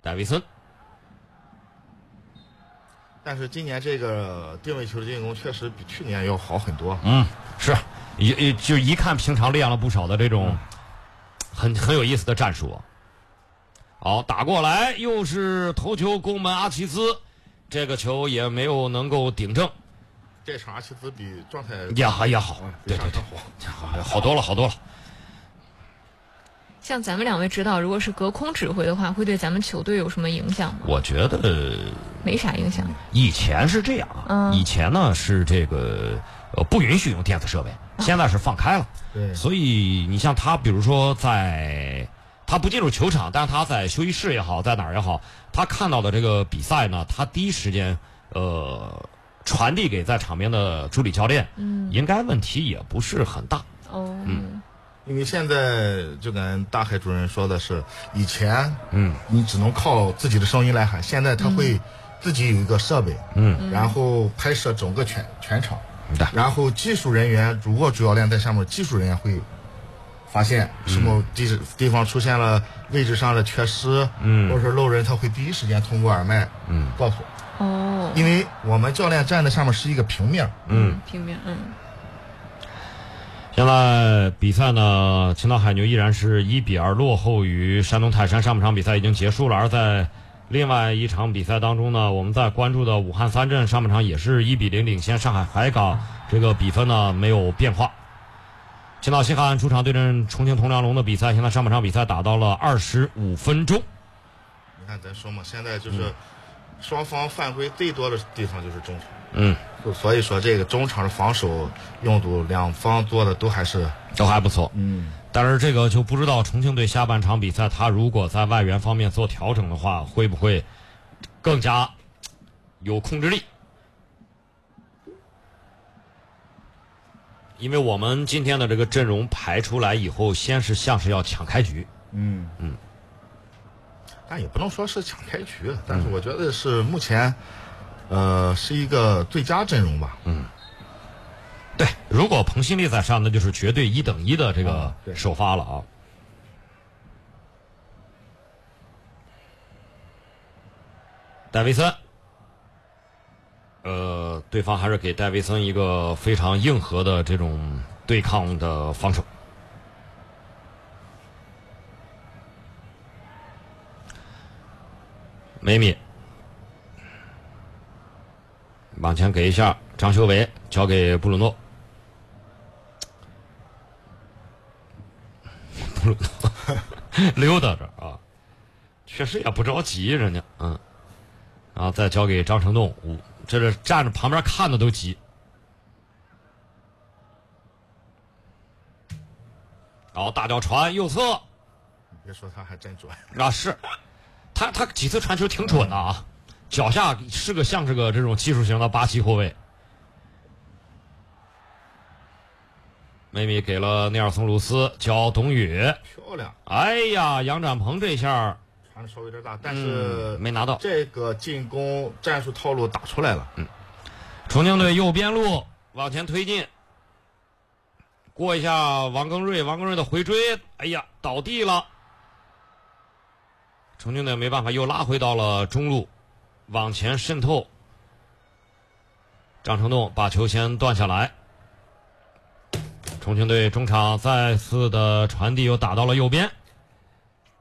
戴维森。 但是今年这个定位球的进攻确实比去年要好很多。 是，就一看平常练了不少的这种很有意思的战术。好，打过来又是头球攻门阿齐兹，这个球也没有能够顶正。 这场阿齐兹比状态也好，对，好多了。 像咱们两位指导，如果是隔空指挥的话，会对咱们球队有什么影响吗？ 我觉得没啥影响。 以前是这样以前呢是这个不允许用电子设备，现在是放开了。 对， 所以你像他，比如说他不进入球场，但是他在休息室也好，在哪儿也好，他看到的这个比赛呢，他第一时间传递给在场边的助理教练，应该问题也不是很大。 因为现在就跟大海主任说的是，以前你只能靠自己的声音来喊，现在他会自己有一个设备，然后拍摄整个全场，然后技术人员如果主教练在下面，技术人员会发现什么地方出现了位置上的缺失，或者是漏人，他会第一时间通过耳麦告诉我。因为我们教练站的下面是一个平面， 平面， 现在比赛呢，青岛海牛依然是1-2落后于山东泰山。上半场比赛已经结束了，而在另外一场比赛当中呢，我们在关注的武汉三镇上半场也是1-0领先上海海港，这个比分呢没有变化。青岛西海岸主场对阵重庆铜梁龙的比赛，现在上半场比赛打到了25分钟。 你看咱说嘛，现在就是双方犯规最多的地方就是中场。所以说这个中场的防守用度，两方做的都还不错。但是这个就不知道重庆队下半场比赛，他如果在外援方面做调整的话，会不会更加有控制力？因为我们今天的这个阵容排出来以后，先是像是要抢开局。 但也不能说是抢开局，但是我觉得是目前是一个最佳阵容吧。 对，如果彭新力在上，那就是绝对1等1的这个首发了啊。戴维森，对方还是给戴维森一个非常硬核的这种对抗的防守。梅米往前给一下，张修伟交给布鲁诺，布鲁诺溜达着啊，确实也不着急，人家然后再交给张成栋，这是站着旁边看的都急。然后大脚传右侧， 你别说他还真准是他几次传球挺准的啊，脚下像是个这种技术型的巴西后卫。梅米给了内尔松鲁斯，教董宇， 漂亮。 哎呀，杨展鹏这下传的稍微有点大，但是没拿到。 这个进攻战术套路打出来了。 重庆队右边路往前推进，过一下王庚瑞的回追，哎呀，倒地了。重庆队没办法，又拉回到了中路，往前渗透。张成栋把球先断下来。重庆队中场再次的传递又打到了右边，